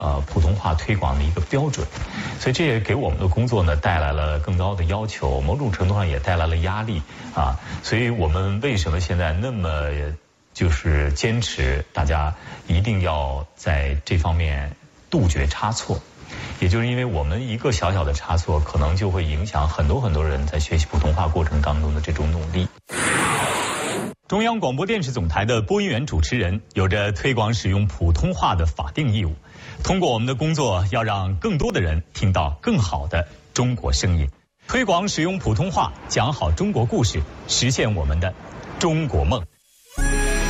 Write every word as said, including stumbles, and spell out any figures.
呃普通话推广的一个标准，所以这也给我们的工作呢带来了更高的要求，某种程度上也带来了压力啊。所以我们为什么现在那么就是坚持大家一定要在这方面杜绝差错？也就是因为我们一个小小的差错，可能就会影响很多很多人在学习普通话过程当中的这种努力。中央广播电视总台的播音员主持人有着推广使用普通话的法定义务。通过我们的工作，要让更多的人听到更好的中国声音，推广使用普通话，讲好中国故事，实现我们的中国梦。